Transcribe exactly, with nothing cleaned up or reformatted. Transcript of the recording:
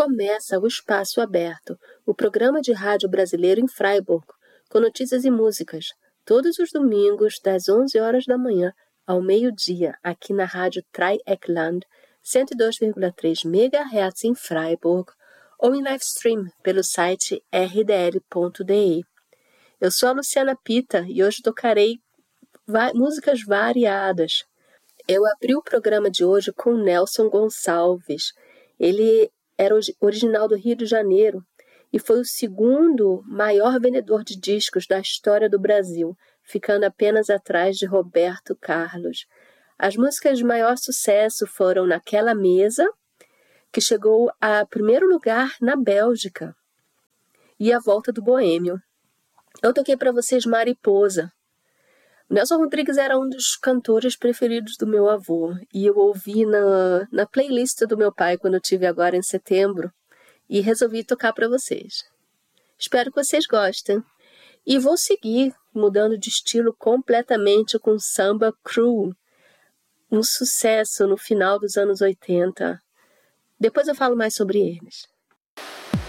Começa o Espaço Aberto, o programa de rádio brasileiro em Freiburg, com notícias e músicas, todos os domingos, das onze horas da manhã ao meio-dia, aqui na rádio Dreieckland, cento e dois vírgula três megahertz em Freiburg, ou em live stream pelo site r d l ponto d e. Eu sou a Luciana Pita e hoje tocarei va- músicas variadas. Eu abri o programa de hoje com Nelson Gonçalves. Ele era original do Rio de Janeiro e foi o segundo maior vendedor de discos da história do Brasil, ficando apenas atrás de Roberto Carlos. As músicas de maior sucesso foram Naquela Mesa, que chegou a primeiro lugar na Bélgica, e A Volta do Boêmio. Eu toquei para vocês Mariposa. Nelson Rodrigues era um dos cantores preferidos do meu avô, e eu ouvi na, na playlist do meu pai quando eu tive agora em setembro, e resolvi tocar para vocês. Espero que vocês gostem. E vou seguir mudando de estilo completamente com Samba Crew, um sucesso no final dos anos oitenta. Depois eu falo mais sobre eles.